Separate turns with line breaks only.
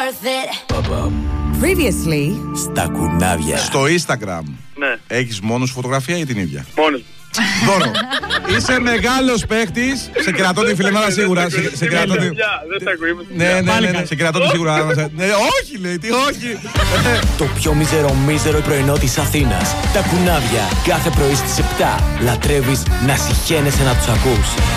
worth it.
Previously.
Στα κουνάβια.
Στο Instagram.
Ναι.
Έχεις μόνο σου φωτογραφία ή την ίδια?
Μόνος.
Δώρο. Είσαι μεγάλος παίκτης. Σε κρατώ τη φιλενάδα σίγουρα. Σε κρατώ τη.
Δεν τα ακούω.
Ναι. Σε κρατώ τη σίγουρα. Όχι, λέει, τι όχι.
Το πιο μίζερο πρωινό της Αθήνας. Τα κουνάβια. Κάθε πρωί στις 7. Λατρεύεις να συχαίνεσαι να τους ακούς.